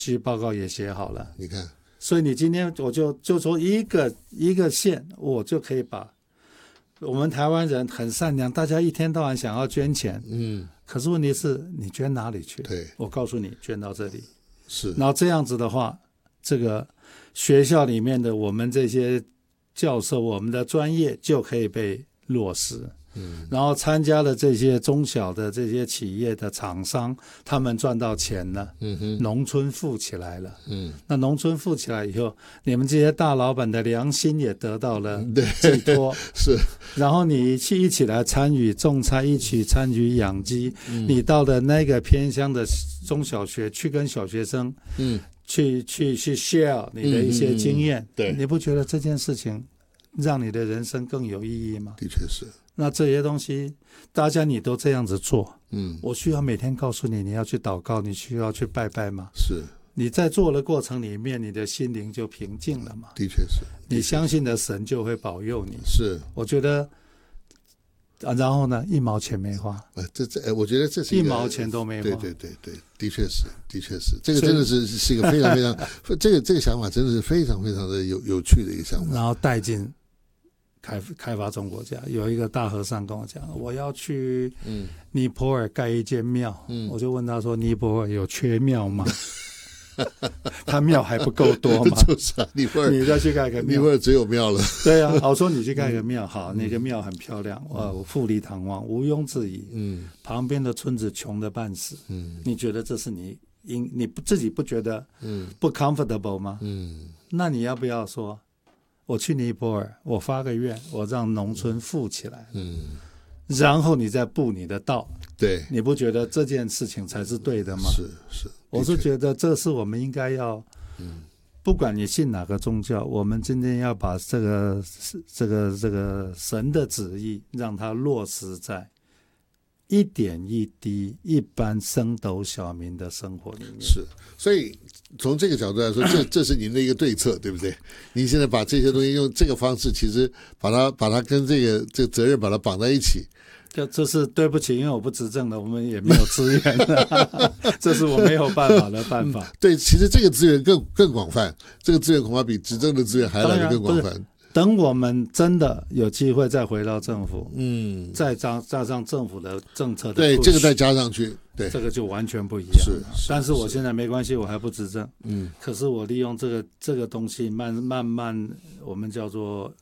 区报告也写好了。 你看， 所以你今天我就说一个县，我就可以把我们台湾人很善良，大家一天到晚想要捐钱，可是问题是你捐哪里去？ 对， 我告诉你，捐到这里。 是， 然后这样子的话，这个学校里面的我们这些教授，我们的专业就可以被落实。然后参加了这些中小的这些企业的厂商，他们赚到钱了，农村富起来了，那农村富起来以后，你们这些大老板的良心也得到了寄托， 是， 然后你一起来参与种菜，一起参与养鸡，你到了那个偏乡的中小学去跟小学生，去 share 你的一些经验， 对， 你不觉得这件事情让你的人生更有意义吗？ 的确是。 那这些东西大家你都这样子做，我需要每天告诉你，你要去祷告，你需要去拜拜吗？ 是， 你在做的过程里面，你的心灵就平静了嘛？ 的确是， 你相信的神就会保佑你。 是， 我觉得然后呢，1毛钱没花， 我觉得这是 1毛钱都没花。 对，的确是，这个真的是一个非常非常这个想法真的是非常非常的有趣的一个想法。 然后带进开发中国家，有一个大和尚跟我讲，我要去尼泊尔盖一间庙，我就问他说，尼泊尔有缺庙吗？他庙还不够多吗？ 就是啊，尼泊尔你再去盖个庙， 尼泊尔只有庙了。 对啊，我说你去盖个庙，好，那个庙很漂亮，富丽堂皇，毋庸置疑。旁边的村子穷得半死。你觉得这是你自己不觉得不 comfortable 吗？那你要不要说？我去尼泊尔，我发个愿，我让农村富起来，然后你再布你的道， 对， 你不觉得这件事情才是对的吗？ 是， 我是觉得这是我们应该要，不管你信哪个宗教，我们今天要把这个神的旨意让它落实在一点一滴一般升斗小民的生活里面。 是，所以从这个角度来说，这是您的一个对策，对不对？您现在把这些东西用这个方式，其实把它跟这个责任把它绑在一起。 这是对不起，因为我不执政的，我们也没有资源的这是我没有办法的办法。 对，其实这个资源更广泛，这个资源恐怕比执政的资源还来得更广泛。 等我们真的有机会再回到政府，再加上政府的政策的， 对，这个再加上去，对， 这个就完全不一样了。但是我现在没关系，我还不执政，可是我利用这个东西慢慢，我们叫做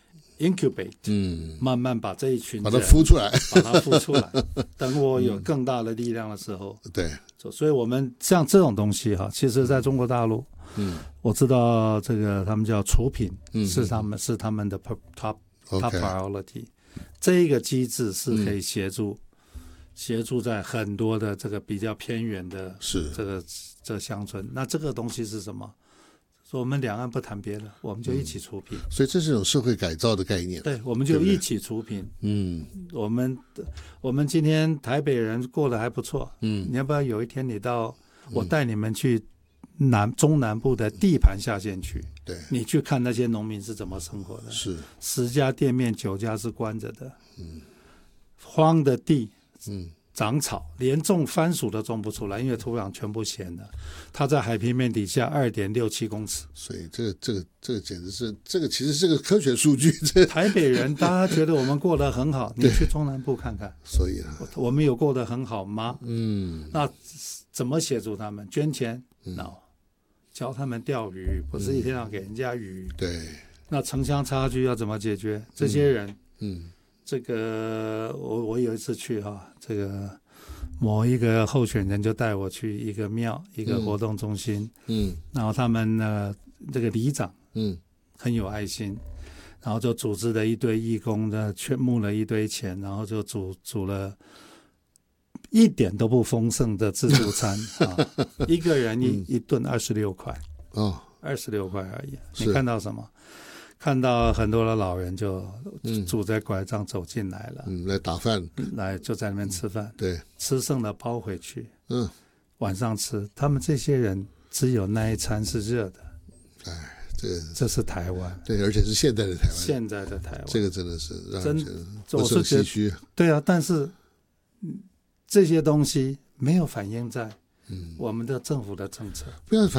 incubate，慢慢把这一群人把它孵出来， 等我有更大的力量的时候， 对， 所以我们像这种东西哈，其实在中国大陆。我知道这个他们叫除贫，是他们的 top priority。这个机制是可以协助在很多的这个比较偏远的这乡村。那这个东西是什么？说我们两岸不谈别的，我们就一起除贫。 所以这是一种社会改造的概念。 对，我们就一起除贫。我们今天台北人过得还不错。你要不要有一天你到我带你们去中南部的地盘下县区， 对， 你去看那些农民是怎么生活的。 是 10家店面9家是关着的，荒的地，长草，连种番薯都种不出来，因为土壤全部咸了。它在海平面底下2.67公尺。 所以这个简直是其实是个科学数据。 台北人大家觉得我们过得很好，你去中南部看看。 所以我们有过得很好吗？那怎么协助他们？捐钱？No。教他们钓鱼，不是一天要给人家鱼。 对， 那城乡差距要怎么解决？这些人，这个我有一次去这个某一个候选人就带我去一个庙，一个活动中心，然后他们这个里长，很有爱心，然后就组织了一堆义工的，募了一堆钱，然后就煮了。一点都不丰盛的自助餐一个人一顿26块，26块而已。你看到什么？看到很多的老人就拄着拐杖走进来了， 来打饭， 来就在那边吃饭， 对， 吃剩的包回去，晚上吃。他们这些人只有那一餐是热的。这是台湾， 对，而且是现在的台湾， 现在的台湾， 这个真的是让人觉得不胜唏嘘。对啊，但是这些东西没有反映在我们的政府的政策， 不要反